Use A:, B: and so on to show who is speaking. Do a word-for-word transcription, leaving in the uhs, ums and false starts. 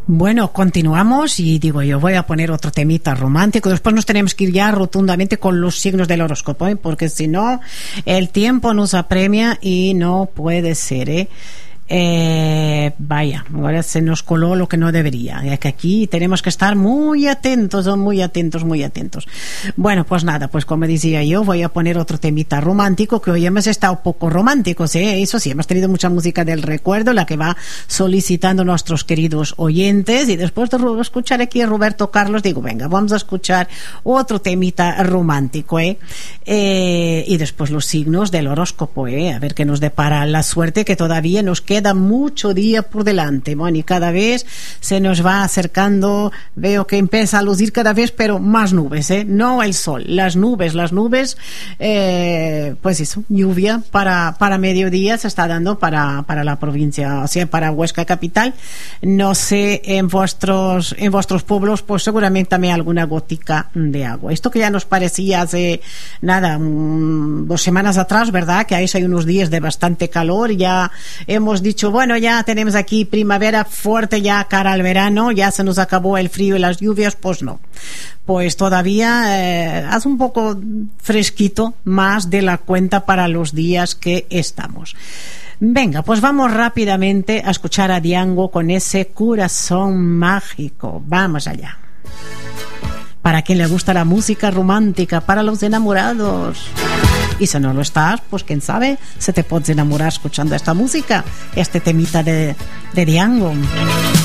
A: Bueno, continuamos y digo, yo voy a poner otro temita romántico. Después nos tenemos que ir ya rotundamente con los signos del horóscopo, ¿eh? Porque si no, el tiempo nos apremia y no puede ser, ¿eh? Eh, vaya, ahora se nos coló lo que no debería. Es que aquí tenemos que estar muy atentos, muy atentos, muy atentos. Bueno, pues nada, pues como decía yo, voy a poner otro temita romántico, que hoy hemos estado poco románticos, ¿eh? Eso sí, hemos tenido mucha música del recuerdo, la que va solicitando nuestros queridos oyentes, y después de escuchar aquí a Roberto Carlos, digo, venga, vamos a escuchar otro temita romántico, ¿eh? Eh, y después los signos del horóscopo, ¿eh? A ver qué nos depara la suerte, que todavía nos queda Queda mucho día por delante, bueno, y cada vez se nos va acercando, veo que empieza a lucir cada vez, pero más nubes, ¿eh? No el sol, las nubes, las nubes, eh, pues eso, lluvia para, para mediodía se está dando para, para la provincia, o sea, para Huesca capital. No sé, en vuestros, en vuestros pueblos, pues seguramente también alguna gotica de agua. Esto que ya nos parecía hace, nada, um, dos semanas atrás, ¿verdad? Que ahí hay unos días de bastante calor, ya hemos dicho dicho, bueno, ya tenemos aquí primavera fuerte, ya cara al verano, ya se nos acabó el frío y las lluvias. Pues no, pues todavía eh, hace un poco fresquito más de la cuenta para los días que estamos. Venga, pues vamos rápidamente a escuchar a Diango con ese Corazón Mágico. Vamos allá. Para quien le gusta la música romántica, para los enamorados. Y si no lo estás, pues quién sabe, se te puedes enamorar escuchando esta música, este temita de, de Diango.